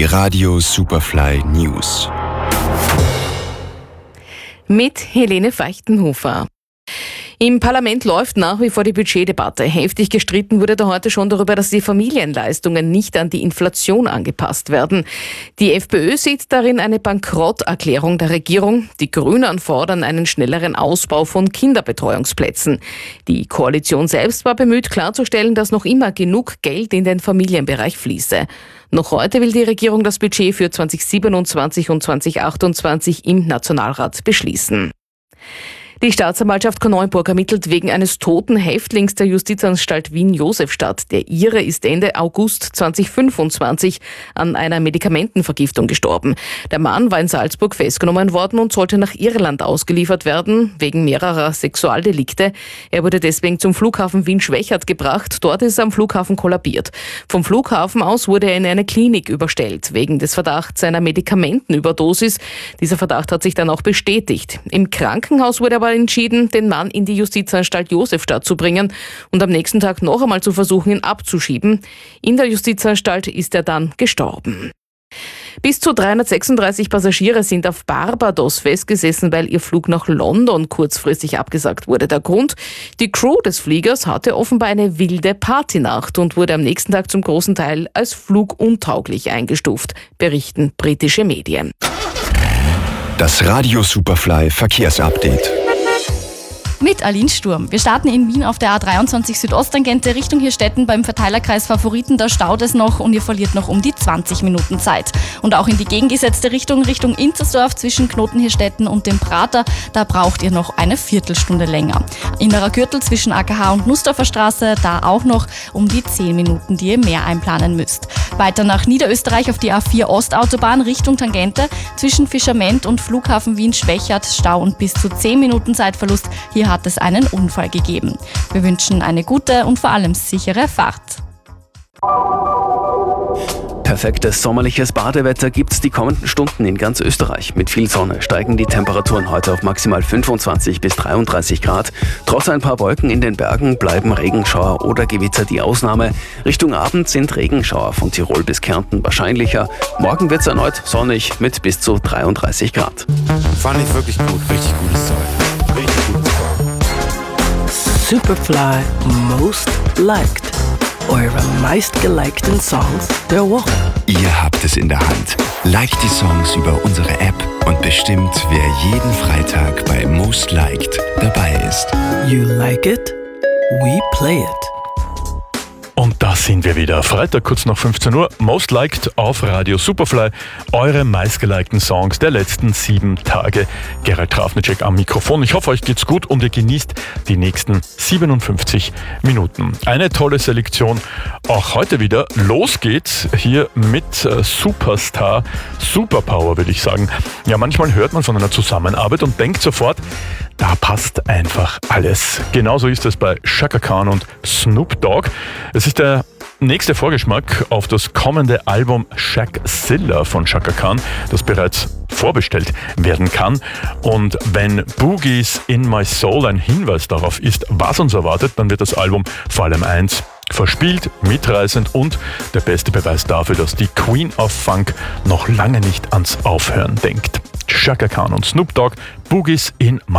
Die Radio Superfly News. Mit Helene Feichtenhofer. Im Parlament läuft nach wie vor die Budgetdebatte. Heftig gestritten wurde da heute schon darüber, dass die Familienleistungen nicht an die Inflation angepasst werden. Die FPÖ sieht darin eine Bankrotterklärung der Regierung. Die Grünen fordern einen schnelleren Ausbau von Kinderbetreuungsplätzen. Die Koalition selbst war bemüht, klarzustellen, dass noch immer genug Geld in den Familienbereich fließe. Noch heute will die Regierung das Budget für 2027 und 2028 im Nationalrat beschließen. Die Staatsanwaltschaft Korneuburg ermittelt wegen eines toten Häftlings der Justizanstalt Wien-Josefstadt. Der Ire ist Ende August 2025 an einer Medikamentenvergiftung gestorben. Der Mann war in Salzburg festgenommen worden und sollte nach Irland ausgeliefert werden, wegen mehrerer Sexualdelikte. Er wurde deswegen zum Flughafen Wien-Schwechat gebracht. Dort ist er am Flughafen kollabiert. Vom Flughafen aus wurde er in eine Klinik überstellt, wegen des Verdachts einer Medikamentenüberdosis. Dieser Verdacht hat sich dann auch bestätigt. Im Krankenhaus wurde aber entschieden, den Mann in die Justizanstalt Josefstadt zu bringen und am nächsten Tag noch einmal zu versuchen, ihn abzuschieben. In der Justizanstalt ist er dann gestorben. Bis zu 336 Passagiere sind auf Barbados festgesessen, weil ihr Flug nach London kurzfristig abgesagt wurde. Der Grund? Die Crew des Fliegers hatte offenbar eine wilde Partynacht und wurde am nächsten Tag zum großen Teil als fluguntauglich eingestuft, berichten britische Medien. Das Radio Superfly Verkehrsupdate. Mit Aline Sturm. Wir starten in Wien auf der A23 Südosttangente Richtung Hirstetten beim Verteilerkreis Favoriten. Da staut es noch und ihr verliert noch um die 20 Minuten Zeit. Und auch in die gegengesetzte Richtung Inzersdorf zwischen Knoten-Hirstetten und dem Prater, da braucht ihr noch eine Viertelstunde länger. Innerer Gürtel zwischen AKH und Nussdorfer Straße, da auch noch um die 10 Minuten, die ihr mehr einplanen müsst. Weiter nach Niederösterreich auf die A4 Ostautobahn Richtung Tangente zwischen Fischerment und Flughafen Wien-Schwechat, Stau und bis zu 10 Minuten Zeitverlust. Hier hat es einen Unfall gegeben. Wir wünschen eine gute und vor allem sichere Fahrt. Perfektes sommerliches Badewetter gibt's die kommenden Stunden in ganz Österreich. Mit viel Sonne steigen die Temperaturen heute auf maximal 25 bis 33 Grad. Trotz ein paar Wolken in den Bergen bleiben Regenschauer oder Gewitter die Ausnahme. Richtung Abend sind Regenschauer von Tirol bis Kärnten wahrscheinlicher. Morgen wird's erneut sonnig mit bis zu 33 Grad. Fand ich wirklich gut, richtig gutes Zeug. Richtig gutes Zeug. Superfly Most Liked. Eure meistgelikten Songs der Woche. Ihr habt es in der Hand. Liked die Songs über unsere App und bestimmt, wer jeden Freitag bei Most Liked dabei ist. You like it? We play it. Und da sind wir wieder. Freitag kurz nach 15 Uhr. Most Liked auf Radio Superfly. Eure meistgelikten Songs der letzten 7 Tage. Gerald Trafnicek am Mikrofon. Ich hoffe, euch geht's gut und ihr genießt die nächsten 57 Minuten. Eine tolle Selektion. Auch heute wieder. Los geht's hier mit Superstar. Superpower, will ich sagen. Ja, manchmal hört man von einer Zusammenarbeit und denkt sofort, da passt einfach alles. Genauso ist es bei Chaka Khan und Snoop Dogg. Es ist der nächste Vorgeschmack auf das kommende Album Shaqzilla von Chaka Khan, das bereits vorbestellt werden kann. Und wenn Boogies in My Soul ein Hinweis darauf ist, was uns erwartet, dann wird das Album vor allem eins: verspielt, mitreißend und der beste Beweis dafür, dass die Queen of Funk noch lange nicht ans Aufhören denkt. Chaka Khan und Snoop Dogg, Boogies in My